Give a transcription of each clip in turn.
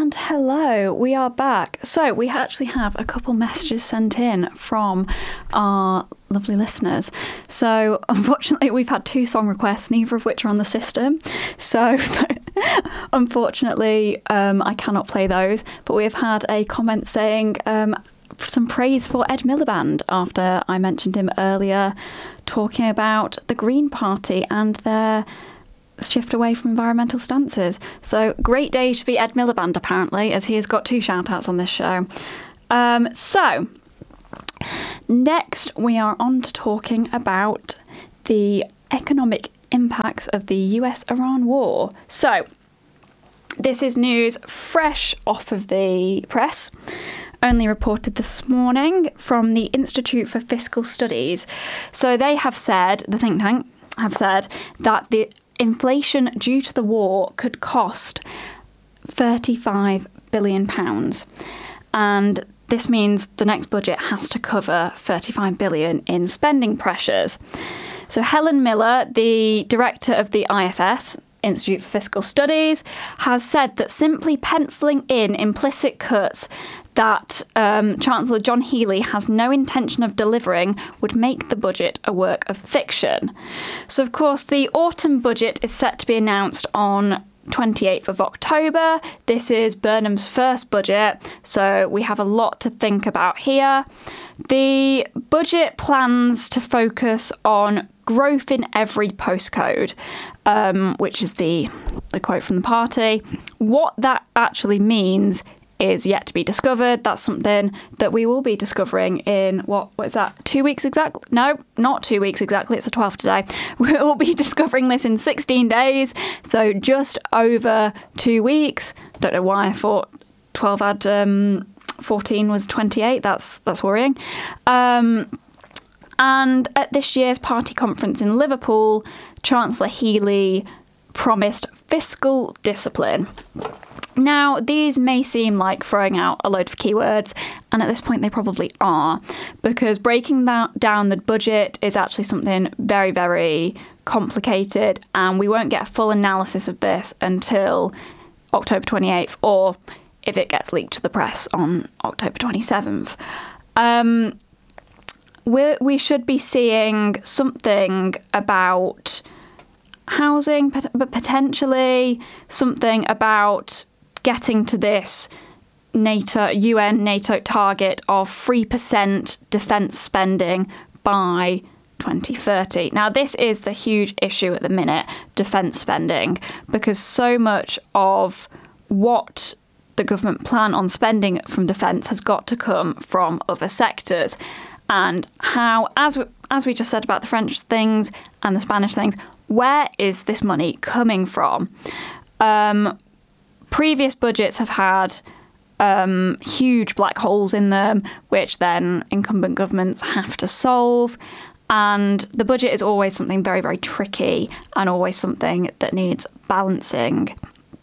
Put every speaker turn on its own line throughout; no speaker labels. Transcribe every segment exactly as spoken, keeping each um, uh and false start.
And hello, we are back. So we actually have a couple messages sent in from our lovely listeners. So unfortunately, we've had two song requests, neither of which are on the system. So unfortunately, um, I cannot play those. But we have had a comment saying um, some praise for Ed Miliband after I mentioned him earlier, talking about the Green Party and their shift away from environmental stances. So great day to be Ed Miliband, apparently, as he has got two shout outs on this show. Um, so next we are on to talking about the economic impacts of the U S Iran war. So this is news fresh off of the press, only reported this morning from the Institute for Fiscal Studies. So they have said, the think tank have said, that the inflation due to the war could cost thirty-five billion pounds. And this means the next budget has to cover thirty-five billion pounds in spending pressures. So Helen Miller, the director of the I F S, Institute for Fiscal Studies, has said that simply penciling in implicit cuts that um, Chancellor John Healey has no intention of delivering would make the budget a work of fiction. So, of course, the autumn budget is set to be announced on twenty-eighth of October. This is Burnham's first budget, so we have a lot to think about here. The budget plans to focus on growth in every postcode, um, which is the, the quote from the party. What that actually means is yet to be discovered. That's something that we will be discovering in, what, what is that, two weeks exactly? No, not two weeks exactly, it's the twelfth today. We'll be discovering this in sixteen days, so just over two weeks. Don't know why I thought twelve had um, fourteen was twenty-eight, that's, that's worrying. Um, and at this year's party conference in Liverpool, Chancellor Healey promised fiscal discipline. Now, these may seem like throwing out a load of keywords, and at this point they probably are, because breaking that down the budget is actually something very, very complicated, and we won't get a full analysis of this until October twenty-eighth, or if it gets leaked to the press on October twenty-seventh. Um, we we should be seeing something about housing, but potentially something about getting to this NATO, U N NATO target of three percent defence spending by twenty thirty. Now, this is the huge issue at the minute, defence spending, because so much of what the government plan on spending from defence has got to come from other sectors. And how, as we, as we just said about the French things and the Spanish things, where is this money coming from? Um, previous budgets have had um, huge black holes in them, which then incumbent governments have to solve. And the budget is always something very, very tricky and always something that needs balancing.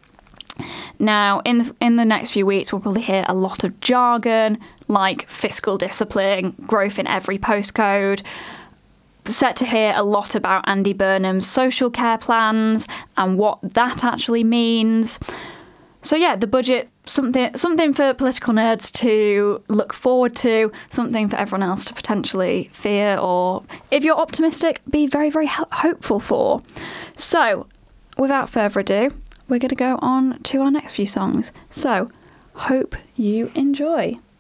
Now, in the, in the next few weeks, we'll probably hear a lot of jargon like fiscal discipline, growth in every postcode. Set to hear a lot about Andy Burnham's social care plans and what that actually means. So yeah, the budget, something something for political nerds to look forward to, something for everyone else to potentially fear, or if you're optimistic, be very, very ho- hopeful for. So, without further ado, we're going to go on to our next few songs. So, hope you enjoy.